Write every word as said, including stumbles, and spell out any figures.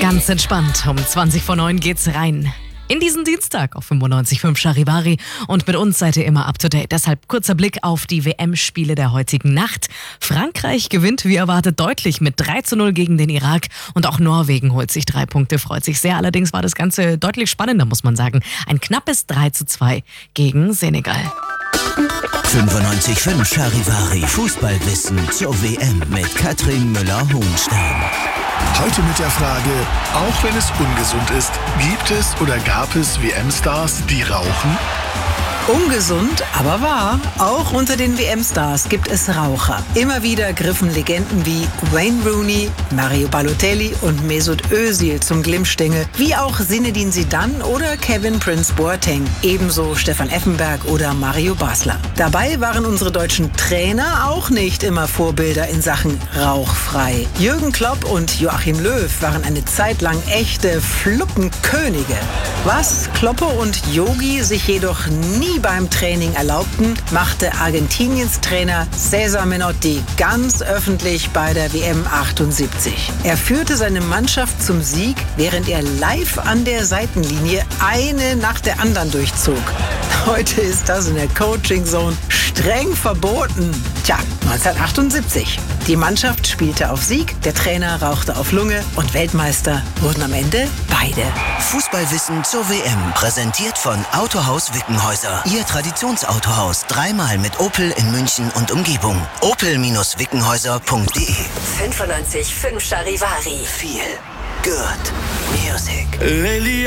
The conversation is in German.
Ganz entspannt, um zwanzig vor neun geht's rein. In diesen Dienstag auf fünfundneunzig Komma fünf Charivari und mit uns seid ihr immer up to date. Deshalb kurzer Blick auf die W M-Spiele der heutigen Nacht. Frankreich gewinnt wie erwartet deutlich mit drei zu null gegen den Irak und auch Norwegen holt sich drei Punkte, freut sich sehr. Allerdings war das Ganze deutlich spannender, muss man sagen. Ein knappes drei zu zwei gegen Senegal. fünfundneunzig Komma fünf Charivari Fußballwissen zur W M mit Katrin Müller-Hohenstein. Heute mit der Frage, auch wenn es ungesund ist, gibt es oder gab es W M-Stars, die rauchen? Ungesund, aber wahr. Auch unter den W M-Stars gibt es Raucher. Immer wieder griffen Legenden wie Wayne Rooney, Mario Balotelli und Mesut Özil zum Glimmstängel, wie auch Zinedine Zidane oder Kevin Prince Boateng, ebenso Stefan Effenberg oder Mario Basler. Dabei waren unsere deutschen Trainer auch nicht immer Vorbilder in Sachen rauchfrei. Jürgen Klopp und Joachim Löw waren eine Zeit lang echte Fluppenkönige. Was Kloppe und Yogi sich jedoch nie beim Training erlaubten, machte Argentiniens Trainer Cesar Menotti ganz öffentlich bei der W M achtundsiebzig. Er führte seine Mannschaft zum Sieg, während er live an der Seitenlinie eine nach der anderen durchzog. Heute ist das in der Coaching Zone streng verboten. Tja, neunzehnhundertachtundsiebzig. Die Mannschaft spielte auf Sieg, der Trainer rauchte auf Lunge und Weltmeister wurden am Ende beide. Fußballwissen zur W M, präsentiert von Autohaus Wickenhäuser. Ihr Traditionsautohaus, dreimal mit Opel in München und Umgebung. opel Wickenhäuser punkt de fünfundneunzig Komma fünf Charivari. Feel good music.